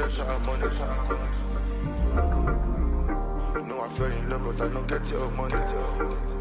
money. You know I fell in love, but I don't get your money.